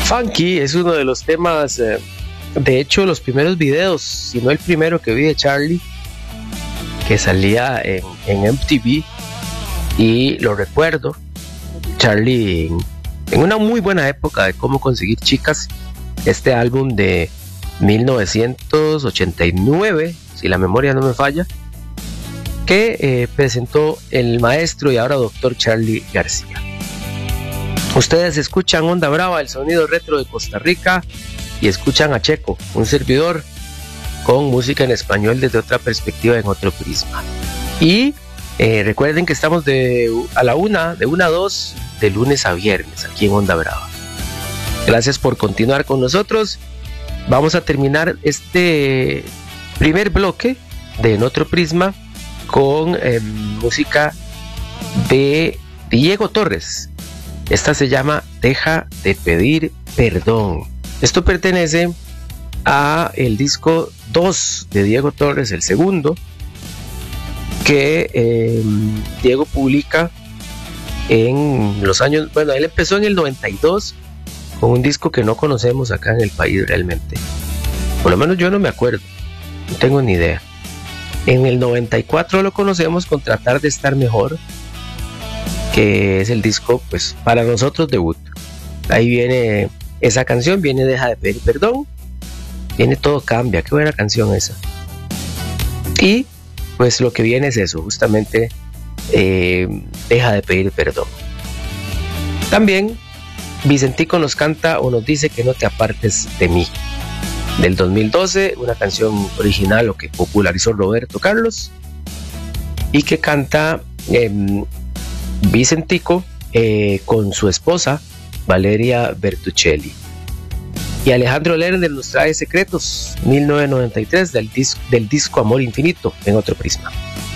Funky es uno de los temas, de hecho los primeros videos, si no el primero que vi de Charlie, que salía en MTV, y lo recuerdo, Charlie en una muy buena época de cómo conseguir chicas, este álbum de 1989, si la memoria no me falla, que presentó el maestro y ahora doctor Charly García. Ustedes escuchan Onda Brava, el sonido retro de Costa Rica, y escuchan a Checo, un servidor, con música en español desde otra perspectiva, en otro prisma. Y recuerden que estamos de 1 a 2 de lunes a viernes aquí en Onda Brava. Gracias por continuar con nosotros. Vamos a terminar este primer bloque de En Otro Prisma con música de Diego Torres. Esta se llama Deja de Pedir Perdón. Esto pertenece a el disco 2 de Diego Torres, el segundo, que Diego publica en los años, bueno, él empezó en el 92 con un disco que no conocemos acá en el país realmente. Por lo menos yo no me acuerdo, no tengo ni idea. En el 94 lo conocemos con Tratar de Estar Mejor, que es el disco, pues, para nosotros debut. Ahí viene esa canción, viene Deja de Pedir Perdón, viene Todo Cambia, qué buena canción esa. Y pues lo que viene es eso, justamente Deja de Pedir Perdón. También Vicentico nos canta o nos dice Que no te apartes de mí, del 2012, una canción original o que popularizó Roberto Carlos y que canta Vicentico con su esposa Valeria Bertuccelli. Y Alejandro Lerner nos trae Secretos, 1993, del disco Amor Infinito, en Otro Prisma.